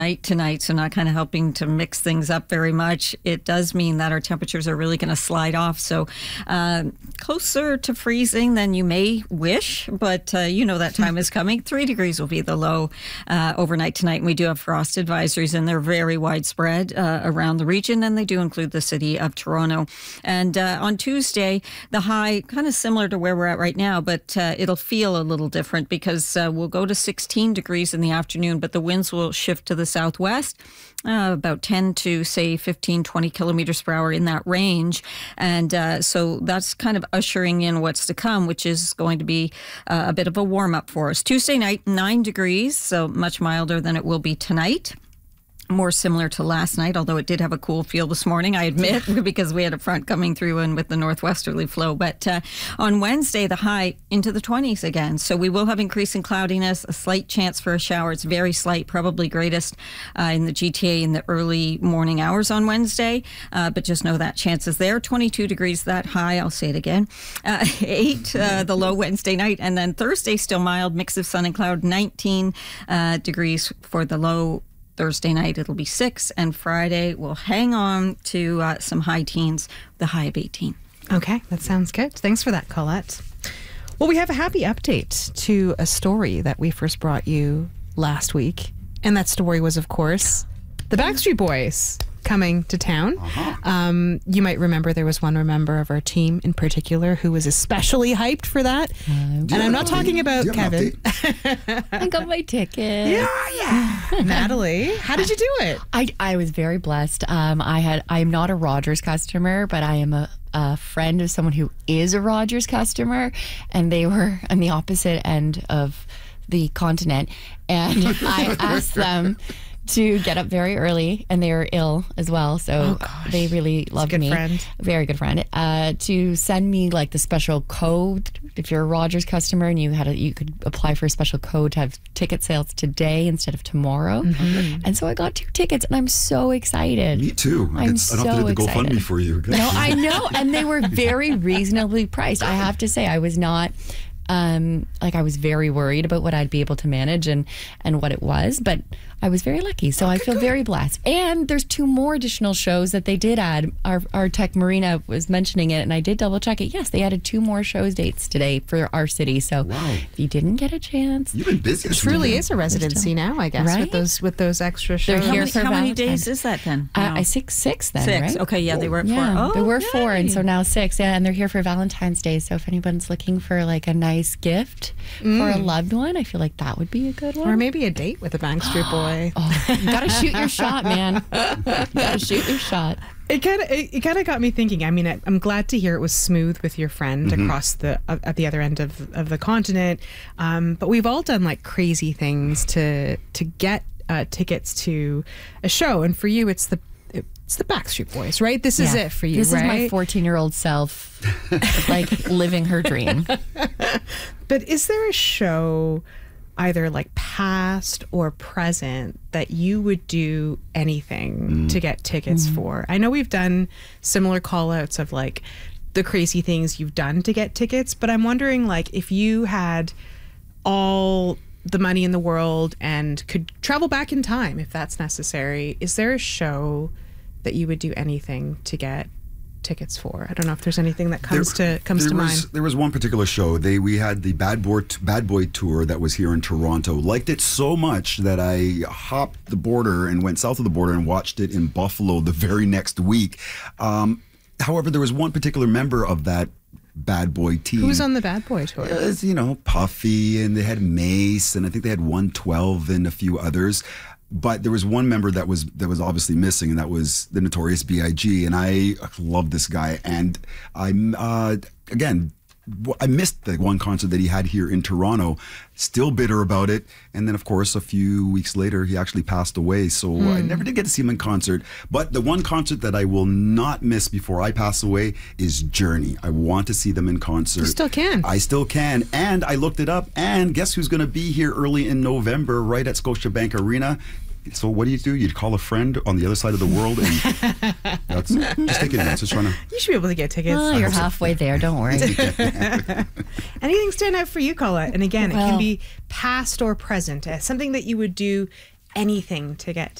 night tonight, so not kind of helping to mix things up very much. It does mean that our temperatures are really going to slide off, so closer to freezing than you may wish, but you know that time is coming. 3 degrees will be the low overnight tonight, and we do have frost advisories, and they're very widespread around the region, and they do include the city of Toronto. And on Tuesday, the high kind of similar to where we're at right now, but it'll feel a little different because we'll go to 16 degrees in the afternoon, but the winds will shift to the southwest, about 10 to say 15, 20 kilometers per hour in that range. And so that's kind of ushering in what's to come, which is going to be a bit of a warm up for us. Tuesday night, 9 degrees, so much milder than it will be tonight. More similar to last night, although it did have a cool feel this morning, I admit, because we had a front coming through and with the northwesterly flow. But on Wednesday, the high into the 20s again. So we will have increasing cloudiness, a slight chance for a shower. It's very slight, probably greatest in the GTA in the early morning hours on Wednesday. But just know that chance is there. 22 degrees, that high. I'll say it again. 8, the low Wednesday night. And then Thursday, still mild, mix of sun and cloud, 19 degrees for the low. Thursday night, it'll be 6, and Friday we'll hang on to some high teens, the high of 18. Okay, that sounds good. Thanks for that, Colette. Well, we have a happy update to a story that we first brought you last week, and that story was, of course, the Backstreet Boys coming to town. You might remember there was one member of our team in particular who was especially hyped for that. And I'm not talking about Kevin. I got my ticket. Yeah. Natalie, how did you do it? I was very blessed. I'm not a Rogers customer, but I am a friend of someone who is a Rogers customer, and they were on the opposite end of the continent. And I asked them to get up very early, and they were ill as well, so they really loved me. Friend. Very good friend. To send me like the special code if you're a Rogers customer, and you could apply for a special code to have ticket sales today instead of tomorrow. And so I got 2 tickets, and I'm so excited. Me too. I don't have to do the GoFundMe for you. No, I know, and they were very reasonably priced. I have to say, I was not. I was very worried about what I'd be able to manage and what it was, but I was very lucky. So I feel very blessed. And there's 2 more additional shows that they did add. Our tech Marina was mentioning it, and I did double check it. Yes, they added 2 more shows dates today for our city. So if you didn't get a chance, you've been busy. It truly is a residency now, I guess, right? with those extra shows. They're here for how many days is that then? I think 6 then, 6. right? Okay, yeah, they were at 4. Yeah, they were yay. 4, and so now 6. Yeah, and they're here for Valentine's Day. So if anyone's looking for like a nice gift for a loved one, I feel like that would be a good one. Or maybe a date with a Backstreet Boy. You gotta shoot your shot, man. You gotta shoot your shot. It kind of got me thinking. I mean, I'm glad to hear it was smooth with your friend across at the other end of the continent. But we've all done like crazy things to get tickets to a show, and for you, it's the Backstreet Boys, right? This is it for you, This right? is my 14-year-old self, like living her dream. But is there a show, either like past or present, that you would do anything to get tickets for? I know we've done similar call outs of like the crazy things you've done to get tickets, but I'm wondering, like, if you had all the money in the world and could travel back in time if that's necessary, is there a show that you would do anything to get tickets for? I don't know if there's anything that comes to mind. There was one particular show. We had the Bad Boy tour that was here in Toronto. Liked it so much that I hopped the border and went south of the border and watched it in Buffalo the very next week. However, there was one particular member of that Bad Boy team. Who was on the Bad Boy tour? Puffy, and they had Mace, and I think they had 112 and a few others. But there was one member that was obviously missing, and that was the Notorious B.I.G. And I love this guy. And I missed the one concert that he had here in Toronto. Still bitter about it. And then, of course, a few weeks later, he actually passed away. So I never did get to see him in concert. But the one concert that I will not miss before I pass away is Journey. I want to see them in concert. You still can. I still can. And I looked it up. And guess who's going to be here early in November, right at Scotiabank Arena? So what do? You'd call a friend on the other side of the world, and that's just taking it. Just trying to. You should be able to get tickets. Oh, you're halfway there. Don't worry. Anything stand out for you, Colette? And again, it can be past or present. Something that you would do anything to get